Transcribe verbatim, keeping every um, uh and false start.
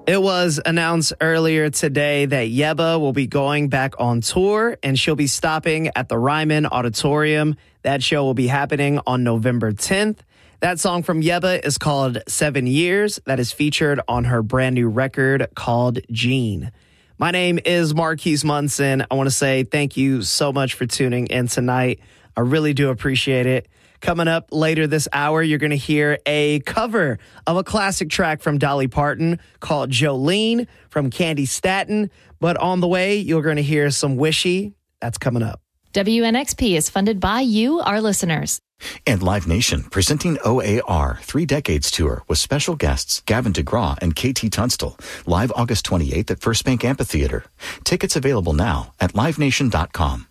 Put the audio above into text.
It was announced earlier today that Yebba will be going back on tour, and she'll be stopping at the Ryman Auditorium. That show will be happening on November tenth. That song from Yebba is called Seven Years. That is featured on her brand new record called Gene. My name is Marquise Munson. I want to say thank you so much for tuning in tonight. I really do appreciate it. Coming up later this hour, you're going to hear a cover of a classic track from Dolly Parton called Jolene from Candy Staton. But on the way, you're going to hear some Wishy. That's coming up. W N X P is funded by you, our listeners. And Live Nation, presenting O A R Three Decades Tour with special guests Gavin DeGraw and K T Tunstall. Live August twenty-eighth at First Bank Amphitheater. Tickets available now at live nation dot com.